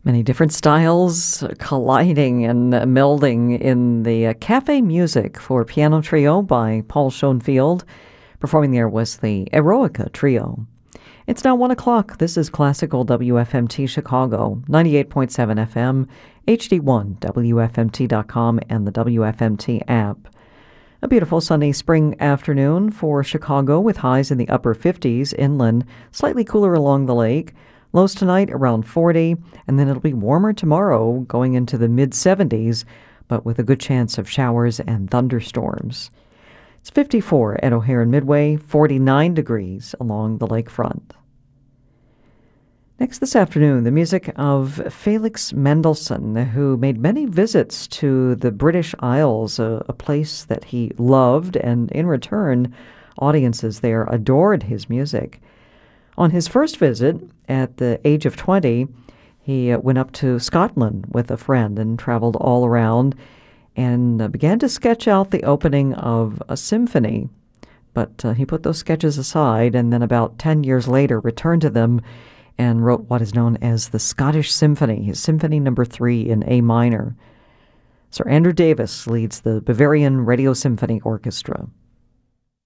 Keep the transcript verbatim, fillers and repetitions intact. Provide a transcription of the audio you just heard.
Many different styles colliding and melding in the uh, Cafe Music for Piano Trio by Paul Schoenfield. Performing there was the Eroica Trio. It's now one o'clock. This is Classical W F M T Chicago, ninety-eight point seven F M, H D one, W F M T dot com, and the W F M T app. A beautiful sunny spring afternoon for Chicago with highs in the upper fifties inland, slightly cooler along the lake. Lows tonight around forty, and then it'll be warmer tomorrow, going into the mid-seventies, but with a good chance of showers and thunderstorms. It's fifty-four at O'Hare and Midway, forty-nine degrees along the lakefront. Next this afternoon, the music of Felix Mendelssohn, who made many visits to the British Isles, a, a place that he loved, and in return, audiences there adored his music. On his first visit, at the age of twenty, he uh, went up to Scotland with a friend and traveled all around and uh, began to sketch out the opening of a symphony. But uh, he put those sketches aside and then about ten years later returned to them and wrote what is known as the Scottish Symphony, his Symphony Number Three in A minor. Sir Andrew Davis leads the Bavarian Radio Symphony Orchestra.